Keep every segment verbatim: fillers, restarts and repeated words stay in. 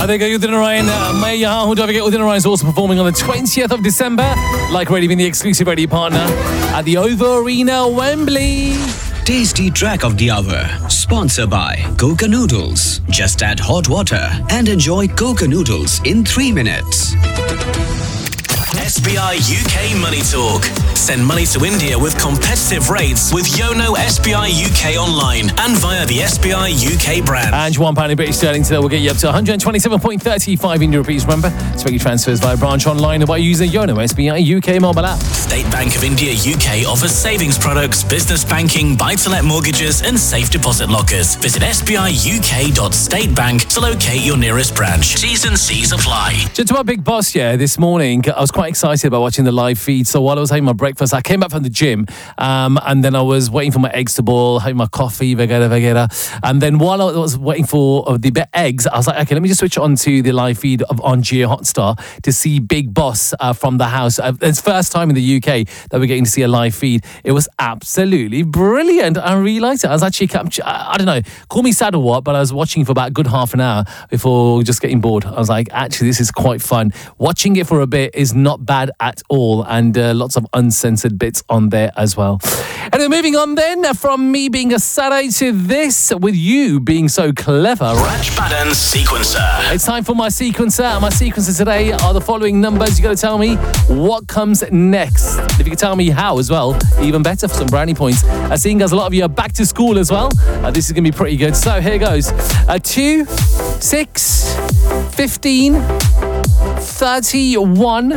देखा उदित नारायण मैं यहाँ हूँ. Don't forget Udit Narayan is also performing on the twentieth of December. Like Radio being the exclusive radio partner at the Ovo Arena, Wembley. Tasty track of the hour, sponsored by Coca Noodles. Just add hot water and enjoy Coca Noodles in three minutes. S B I U K Money Talk. Send money to India with competitive rates with Yono S B I U K online and via the S B I U K brand. And one pound in British sterling today will get you up to one hundred twenty-seven point three five Indian rupees. Remember, to make your transfers via branch online or by using Yono S B I U K mobile app. State Bank of India U K offers savings products, business banking, buy-to-let mortgages and safe deposit lockers. Visit s b i u k dot state bank to locate your nearest branch. T's and C's apply. So to my big boss, yeah, this morning, I was quite excited about watching the live feed. So while I was having my breakfast, I came back from the gym um, and then I was waiting for my eggs to boil, having my coffee, vegeta, vegeta. And then while I was waiting for the eggs, I was like, okay, let me just switch on to the live feed of on Geo Hotstar to see Big Boss uh, from the house. Uh, it's first time in the U K that we're getting to see a live feed. It was absolutely brilliant. I really liked it. I was actually, I don't know, call me sad or what, but I was watching for about a good half an hour before just getting bored. I was like, actually, this is quite fun. Watching it for a bit is not bad at all, and uh, lots of uncensored bits on there as well. Anyway, moving on then, from me being a Saturday to this, with you being so clever. Raj Badan's Sequencer. It's time for my sequencer, and my sequencer today are the following numbers. You got to tell me what comes next. If you can tell me how as well, even better for some brownie points. Uh, seeing as a lot of you are back to school as well, uh, this is going to be pretty good. So here goes. Uh, two, six, fifteen, thirty-one,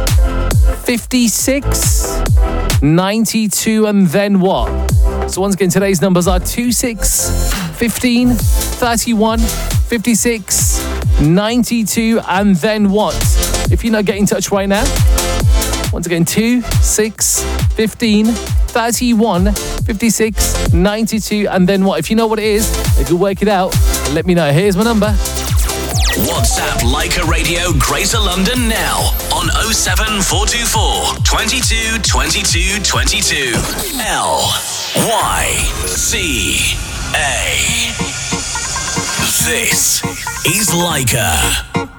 fifty-six, ninety-two, and then what? So once again, today's numbers are two, six, fifteen, thirty-one, fifty-six, ninety-two, and then what? If you're not getting in touch right now, once again, two, six, fifteen, thirty-one, fifty-six, ninety-two, and then what? If you know what it is, if you work it out, let me know. Here's my number. WhatsApp Leica Radio Greater London now on oh seven four two four, twenty-two, twenty-two, twenty-two. L Y C A. This is Leica.